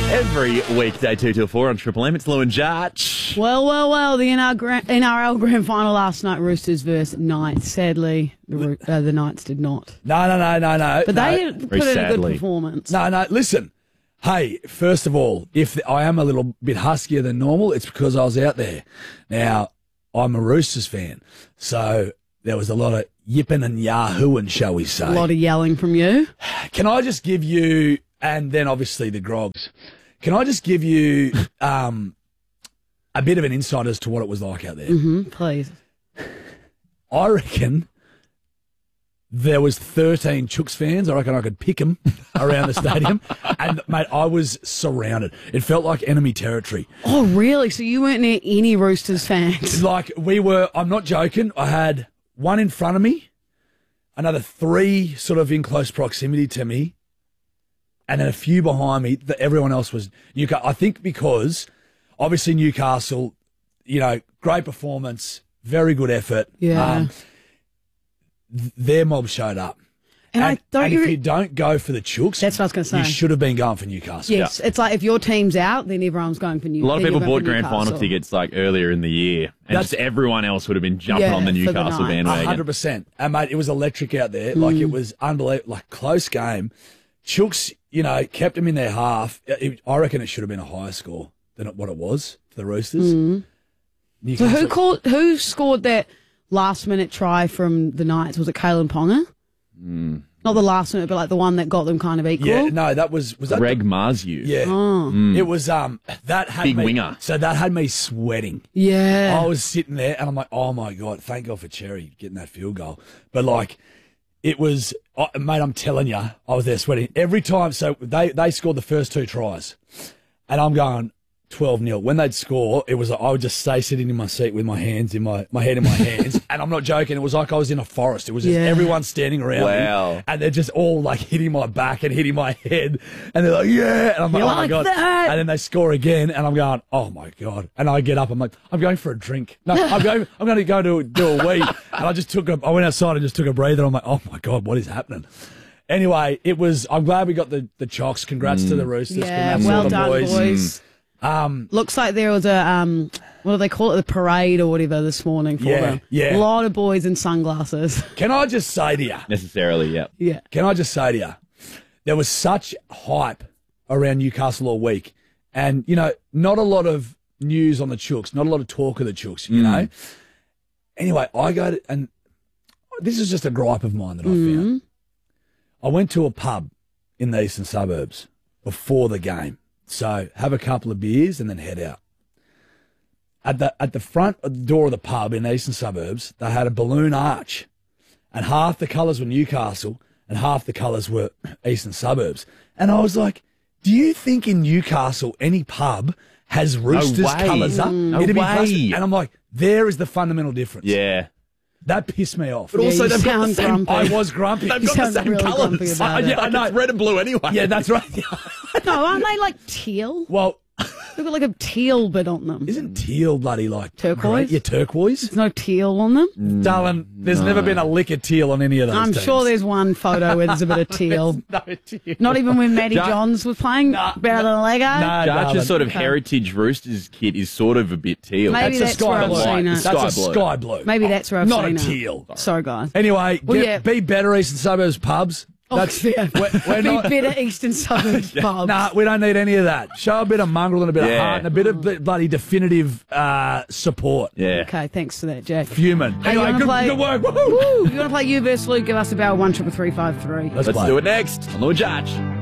Every weekday 2 till 4 on Triple M, it's Lou and Judge. Well, the NRL Grand Final last night, Roosters versus Knights. Sadly, the Knights did not. No. But they put in a good performance. No, listen. Hey, first of all, if I am a little bit huskier than normal, it's because I was out there. Now, I'm a Roosters fan, so there was a lot of yipping and yahooing, shall we say. A lot of yelling from you. Can I just give you, and then obviously the grogs, can I just give you a bit of an insight as to what it was like out there? Please. I reckon there was 13 Chooks fans. I reckon I could pick them around the stadium. And, mate, I was surrounded. It felt like enemy territory. Oh, really? So you weren't near any Roosters fans? Like, we were, I'm not joking, I had one in front of me, another 3 sort of in close proximity to me, and then a few behind me. Everyone else was Newcastle. I think because, obviously, Newcastle, you know, great performance, very good effort. Yeah. Their mob showed up. And if you don't go for the Chooks, that's what I was going to say. You should have been going for Newcastle. Yes, it's like if your team's out, then everyone's going for Newcastle. A lot of people bought grand final tickets like earlier in the year, and just everyone else would have been jumping on the Newcastle bandwagon. 100%. And mate, it was electric out there. Like, it was unbelievable. Like, close game. Chooks, you know, kept them in their half. I reckon it should have been a higher score than what it was for the Roosters. So who scored that last minute try from the Knights? Was it Kalen Ponga? Not the last minute, but like the one that got them kind of equal. Yeah, no, that was that Greg Marzu. Yeah, it was that had big me, winger. So that had me sweating. Yeah, I was sitting there and I'm like, oh my god, thank God for Cherry getting that field goal. But like, it was, mate, I'm telling you, I was there sweating every time. So they scored the first 2 tries, and I'm going 12-0. When they'd score, it was I would just stay sitting in my seat with my hands in my head in my hands, and I'm not joking. It was like I was in a forest. It was just everyone standing around me, and they're just all like hitting my back and hitting my head, and they're like, yeah, and I'm like, oh my god, and then they score again, and I'm going, oh my god, and I get up, I'm like, I'm going for a drink. No, I'm going to go to do a wee, and I went outside and just took a breather. I'm like, oh my god, what is happening? Anyway, it was. I'm glad we got the Chocks. Congrats to the Roosters. Yeah, well done, boys. Looks like there was a what do they call it, the parade or whatever this morning for them. Yeah, a lot of boys in sunglasses. Can I just say to you, Necessarily, yeah. Can I just say to you, there was such hype around Newcastle all week, and you know, not a lot of news on the Chooks, not a lot of talk of the Chooks. You know. Anyway, I go to, and this is just a gripe of mine that I found. I went to a pub in the eastern suburbs before the game. So have a couple of beers and then head out. At the front door of the pub in the eastern suburbs, they had a balloon arch, and half the colours were Newcastle and half the colours were eastern suburbs. And I was like, do you think in Newcastle any pub has Roosters colours up? No way. And I'm like, there is the fundamental difference. Yeah. That pissed me off. But also, they've got the same. Grumpy. I was grumpy. They've got the same really colours. Yeah, I know. It's red and blue anyway. Yeah, that's right. No, aren't they like teal? Well, They've got like a teal bit on them. isn't teal bloody like Turquoise? great? Yeah, turquoise. There's no teal on them. Darling, there's never been a lick of teal on any of those I'm teams. sure there's one photo where there's a bit of teal. No teal. Not even when Matty Johns was playing better than Lego. No, Judge's sort of Okay. heritage Roosters kit is sort of a bit teal. Maybe That's a that's where sky I've blue. seen it. That's a Sky blue. sky blue. Maybe that's where I've Not seen a it. teal. Sorry, guys. Anyway, Well, yeah. be better eastern suburbs pubs. That's fair. We're Be not. better Eastern Suburbs pubs. Nah, we don't need any of that. Show a bit of mongrel and a bit of heart and a bit of bloody definitive support. Yeah. Okay, thanks for that, Jack. Human. Hey, you Anyway, wanna play- good work. Woo! Woo! You want to play you versus Luke? Give us about 1 3 3 5 3. Let's Let's play. do it next on Lou and Judge.